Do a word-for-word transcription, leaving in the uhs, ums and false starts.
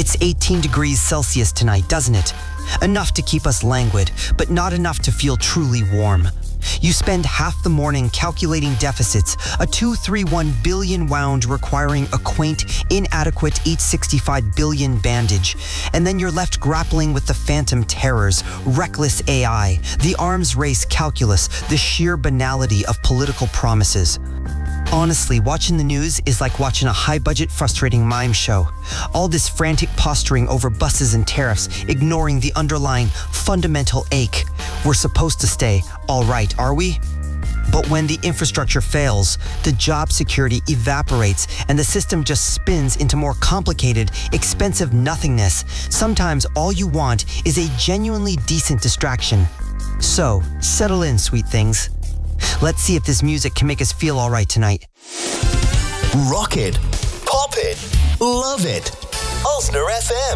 It's eighteen degrees Celsius tonight, doesn't it? Enough to keep us languid, but not enough to feel truly warm. You spend half the morning calculating deficits, a two hundred thirty-one billion wound requiring a quaint, inadequate eight hundred sixty-five billion bandage, and then you're left grappling with the phantom terrors, reckless A I, the arms race calculus, the sheer banality of political promises. Honestly, watching the news is like watching a high-budget, frustrating mime show. All this frantic posturing over buses and tariffs, ignoring the underlying fundamental ache. We're supposed to stay all right, are we? But when the infrastructure fails, the job security evaporates and the system just spins into more complicated, expensive nothingness. Sometimes all you want is a genuinely decent distraction. So, settle in, sweet things. Let's see if this music can make us feel all right tonight. Rock it, pop it, love it. Osner F M.